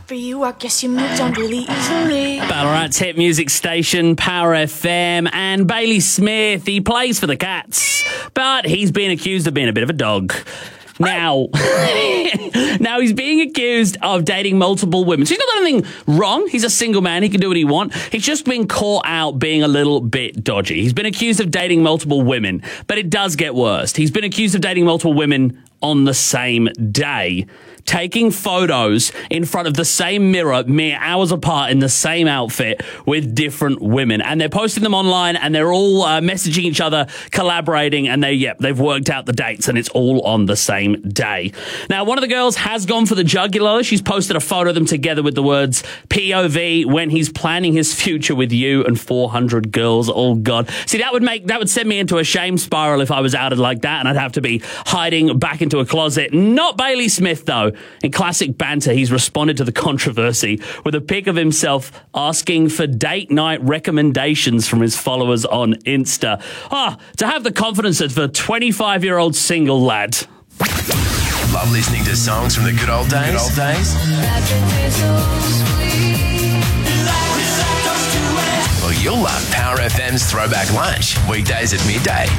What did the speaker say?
for you, I guess you moved on really easily. Ballarat's hit music station, Power FM, and Bailey Smith, he plays for the Cats, but he's been accused of being a bit of a dog. Now he's being accused of dating multiple women. So he's not done anything wrong. He's a single man. He can do what he wants. He's just been caught out being a little bit dodgy. He's been accused of dating multiple women, but it does get worse. He's been accused of dating multiple women on the same day, taking photos in front of the same mirror, mere hours apart in the same outfit with different women. And they're posting them online and they're all messaging each other, collaborating, and they've worked out the dates and it's all on the same day. Now, one of the girls has gone for the jugular. She's posted a photo of them together with the words POV when he's planning his future with you and 400 girls. Oh, God. See, that would send me into a shame spiral if I was outed like that, and I'd have to be hiding back into a closet. Not Bailey Smith, though. In classic banter, he's responded to the controversy with a pic of himself asking for date night recommendations from his followers on Insta. To have the confidence of a 25-year-old single lad. Love listening to songs from the good old days? Well, you'll love Power FM's Throwback Lunch, weekdays at midday.